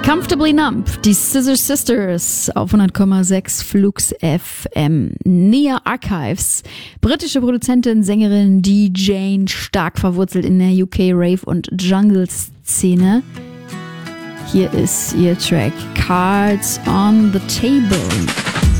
Comfortably Numb, die Scissor Sisters auf 100,6 Flux FM. Nia Archives, britische Produzentin, Sängerin, DJ, stark verwurzelt in der UK Rave und Jungle Szene. Hier ist ihr Track Cards on the Table.